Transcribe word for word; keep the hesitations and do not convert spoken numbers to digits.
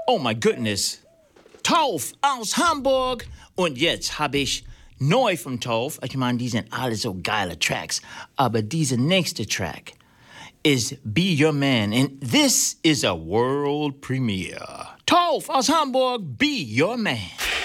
Oh my goodness. Tauf aus Hamburg. Und jetzt habe ich neu vom Tauf. Ich meine, die sind alle so geile Tracks. Aber dieser nächste Track is Be Your Man. And this is a world premiere. Tauf aus Hamburg, Be Your Man.